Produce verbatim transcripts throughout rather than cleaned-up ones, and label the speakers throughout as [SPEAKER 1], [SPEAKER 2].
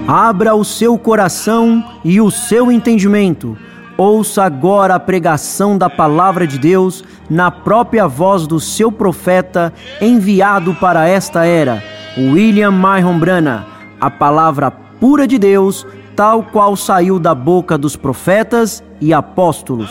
[SPEAKER 1] Abra o seu coração e o seu entendimento. Ouça agora a pregação da Palavra de Deus na própria voz do seu profeta enviado para esta era, William Marion Branham, a palavra pura de Deus, tal qual saiu da boca dos profetas e apóstolos.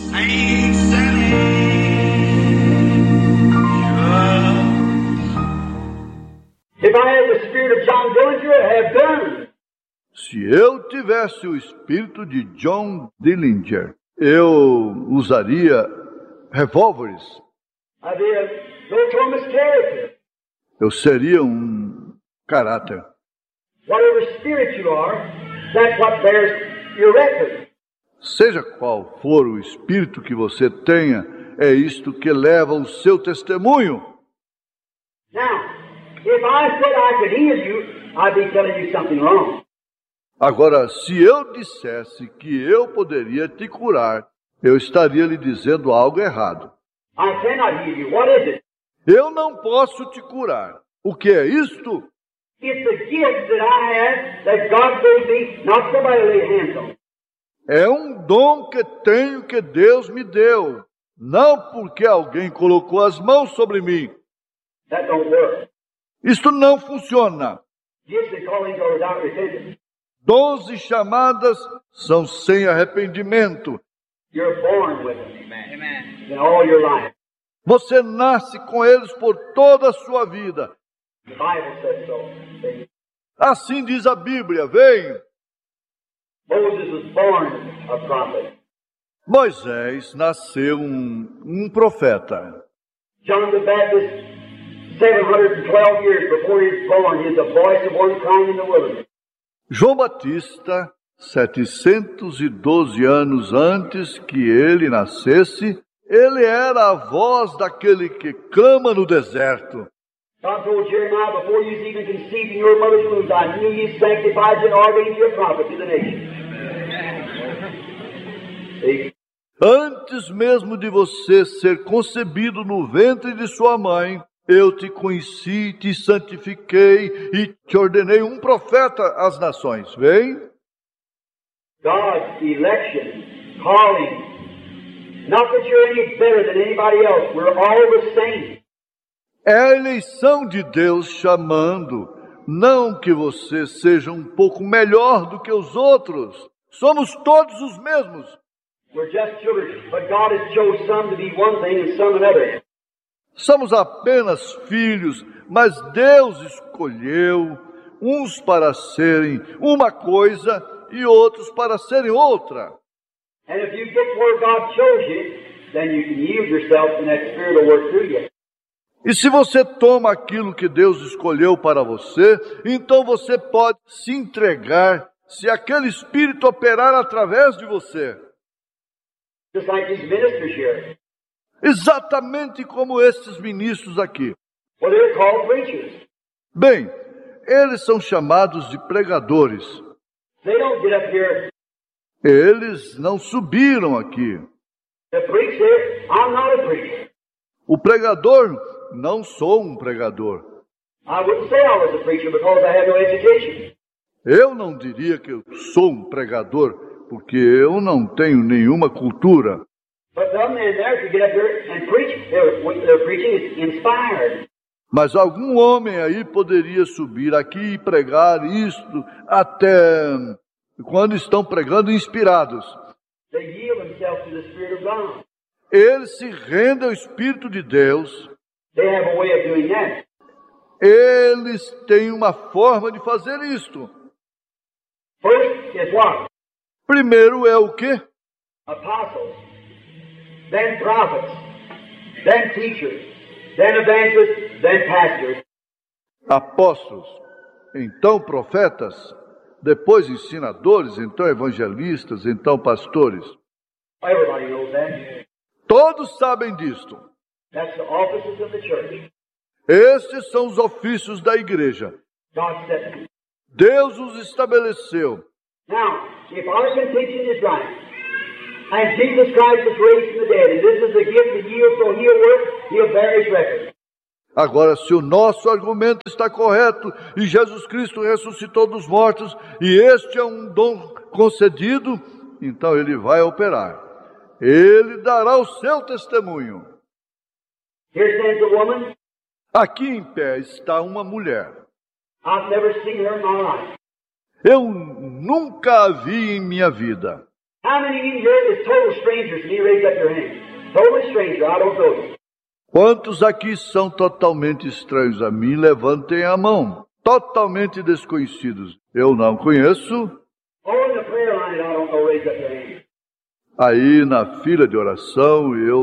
[SPEAKER 2] If I had the spirit of John Dillinger, I have done.
[SPEAKER 3] Se eu tivesse o espírito de John Dillinger, eu usaria revólveres.
[SPEAKER 2] I'd be a no Thomas character.
[SPEAKER 3] Eu seria um caráter.
[SPEAKER 2] Whatever spirit you are, that's what bears your record.
[SPEAKER 3] Seja qual for o espírito que você tenha, é isto que leva o seu testemunho.
[SPEAKER 2] Now, if I said I could heal you, I'd be telling you something wrong.
[SPEAKER 3] Agora, se eu dissesse que eu poderia te curar, eu estaria lhe dizendo algo errado.
[SPEAKER 2] I cannot heal you. What is it?
[SPEAKER 3] Eu não posso te curar. O que é isto?
[SPEAKER 2] It's the gift that I have that God gave me, not somebody to lay hands on.
[SPEAKER 3] É um dom que tenho que Deus me deu, não porque alguém colocou as mãos sobre mim.
[SPEAKER 2] That don't work.
[SPEAKER 3] Isto não funciona.
[SPEAKER 2] Gifts and callings are without repentance.
[SPEAKER 3] Dons e chamadas são sem arrependimento.
[SPEAKER 2] You're born with them. Amen. In all your life.
[SPEAKER 3] Você nasce com eles por toda a sua vida.
[SPEAKER 2] The Bible says so. See?
[SPEAKER 3] Assim diz a Bíblia, vem.
[SPEAKER 2] Moses was born a prophet.
[SPEAKER 3] Moisés nasceu um, um profeta.
[SPEAKER 2] John the Baptist, seven hundred twelve years before he was born, is the voice of one crying in the wilderness.
[SPEAKER 3] João Batista, setecentos e doze anos antes que ele nascesse, ele era a voz daquele que clama no deserto.
[SPEAKER 2] God told Jeremiah, before you was even conceived in your mother's womb, I knew you, sanctified you, and ordained you a prophet to the nation. See?
[SPEAKER 3] Antes mesmo de você ser concebido no ventre de sua mãe, eu te conheci, te santifiquei e te ordenei um profeta às nações. Vem?
[SPEAKER 2] God's election, calling, not that you're any better than anybody else. We're all the same.
[SPEAKER 3] É a eleição de Deus chamando, não que você seja um pouco melhor do que os outros. Somos todos os mesmos.
[SPEAKER 2] We're just children, but God has chose some to be one thing and some another.
[SPEAKER 3] Somos apenas filhos, mas Deus escolheu uns para serem uma coisa e outros para serem outra.
[SPEAKER 2] And if you get where God chose you, then you can yield yourself and that Spirit will work through you.
[SPEAKER 3] E se você toma aquilo que Deus escolheu para você, então você pode se entregar se aquele Espírito operar através de você.
[SPEAKER 2] Just like these ministers here.
[SPEAKER 3] Exatamente como estes ministros aqui.
[SPEAKER 2] Well, they're called preachers.
[SPEAKER 3] Bem, eles são chamados de pregadores.
[SPEAKER 2] They don't get up here
[SPEAKER 3] Eles não subiram aqui.
[SPEAKER 2] to preach here. I'm not a preacher.
[SPEAKER 3] O pregador, não sou um pregador.
[SPEAKER 2] I wouldn't say I was a preacher because I had no education.
[SPEAKER 3] Eu não diria que eu sou um pregador, porque eu não tenho nenhuma cultura.
[SPEAKER 2] But some men there could get up here and preach. Their, their preaching is inspired.
[SPEAKER 3] Mas algum homem aí poderia subir aqui e pregar isto até quando estão pregando inspirados.
[SPEAKER 2] They yield themselves to the Spirit of God.
[SPEAKER 3] Eles se rendem ao Espírito de Deus.
[SPEAKER 2] They have a way of doing that.
[SPEAKER 3] Eles têm uma forma de fazer isto.
[SPEAKER 2] First is what?
[SPEAKER 3] Primeiro é o quê?
[SPEAKER 2] Apostles, then prophets, then teachers, then evangelists, then pastors.
[SPEAKER 3] Apóstolos, então profetas, depois ensinadores, então evangelistas, então pastores.
[SPEAKER 2] Everybody knows that.
[SPEAKER 3] Todos sabem disto.
[SPEAKER 2] That's the offices of the church.
[SPEAKER 3] Estes são os ofícios da igreja.
[SPEAKER 2] God set them.
[SPEAKER 3] Deus os estabeleceu.
[SPEAKER 2] Now, if our contention is right, and Jesus Christ was raised from the dead, and this is the gift that yields, so he'll work, he'll bear his record.
[SPEAKER 3] Agora, se o nosso argumento está correto e Jesus Cristo ressuscitou dos mortos e este é um dom concedido, então ele vai operar. Ele dará o seu testemunho.
[SPEAKER 2] Here stands a woman.
[SPEAKER 3] Aqui em pé está uma mulher.
[SPEAKER 2] I've never seen her in my life.
[SPEAKER 3] Eu nunca a vi em minha vida.
[SPEAKER 2] How many of you here is total strangers to me? Raise up your hand. Total stranger, I don't know you.
[SPEAKER 3] Quantos aqui são totalmente estranhos a mim? Levantem a mão. Totalmente desconhecidos. Eu não conheço.
[SPEAKER 2] Oh, in the prayer line, I don't know. Raise up your hand.
[SPEAKER 3] Aí na fila de oração eu